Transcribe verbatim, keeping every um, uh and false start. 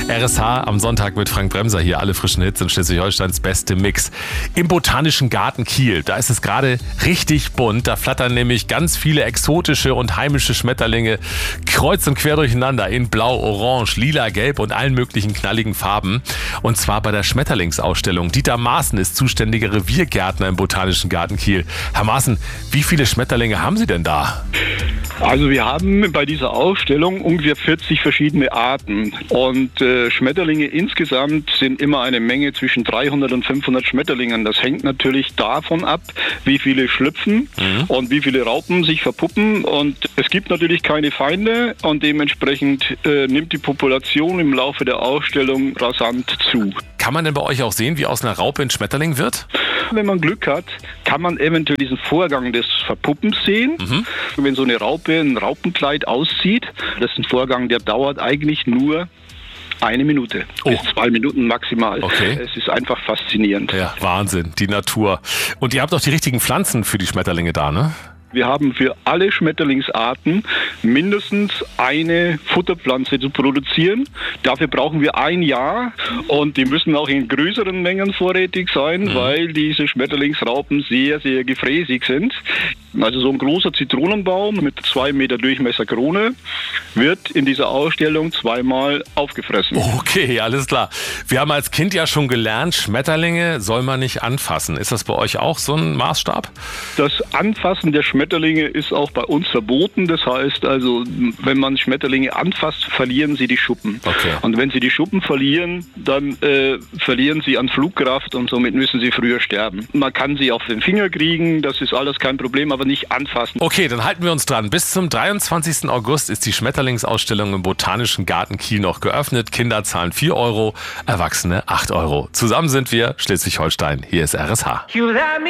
R S H am Sonntag mit Frank Bremser hier. Alle frischen Hits in Schleswig-Holsteins beste Mix. Im Botanischen Garten Kiel, da ist es gerade richtig bunt. Da flattern nämlich ganz viele exotische und heimische Schmetterlinge kreuz und quer durcheinander in Blau, Orange, Lila, Gelb und allen möglichen knalligen Farben. Und zwar bei der Schmetterlingsausstellung. Dieter Maaßen ist zuständiger Reviergärtner im Botanischen Garten Kiel. Herr Maaßen, wie viele Schmetterlinge haben Sie denn da? Also wir haben bei dieser Ausstellung ungefähr vierzig verschiedene Arten und äh, Schmetterlinge insgesamt sind immer eine Menge zwischen dreihundert und fünfhundert Schmetterlingen. Das hängt natürlich davon ab, wie viele schlüpfen mhm. und wie viele Raupen sich verpuppen, und es gibt natürlich keine Feinde und dementsprechend äh, nimmt die Population im Laufe der Ausstellung rasant zu. Kann man denn bei euch auch sehen, wie aus einer Raupe ein Schmetterling wird? Wenn man Glück hat, kann man eventuell diesen Vorgang des Verpuppens sehen. Mhm. Wenn so eine Raupe ein Raupenkleid auszieht, das ist ein Vorgang, der dauert eigentlich nur eine Minute, oh. bis zwei Minuten maximal. Okay. Es ist einfach faszinierend. Ja, Wahnsinn, die Natur. Und ihr habt auch die richtigen Pflanzen für die Schmetterlinge da, ne? Wir haben für alle Schmetterlingsarten mindestens eine Futterpflanze zu produzieren. Dafür brauchen wir ein Jahr und die müssen auch in größeren Mengen vorrätig sein, mhm. weil diese Schmetterlingsraupen sehr, sehr gefräßig sind. Also so ein großer Zitronenbaum mit zwei Meter Durchmesser Krone wird in dieser Ausstellung zweimal aufgefressen. Okay, alles klar. Wir haben als Kind ja schon gelernt, Schmetterlinge soll man nicht anfassen. Ist das bei euch auch so ein Maßstab? Das Anfassen der Schmetterlinge ist auch bei uns verboten. Das heißt also, wenn man Schmetterlinge anfasst, verlieren sie die Schuppen. Okay. Und wenn sie die Schuppen verlieren, dann äh, verlieren sie an Flugkraft und somit müssen sie früher sterben. Man kann sie auf den Finger kriegen, das ist alles kein Problem, aber nicht anfassen. Okay, dann halten wir uns dran. Bis zum dreiundzwanzigsten August ist die Schmetterlingsausstellung im Botanischen Garten Kiel noch geöffnet. Kinder zahlen vier Euro, Erwachsene acht Euro. Zusammen sind wir Schleswig-Holstein. Hier ist R S H.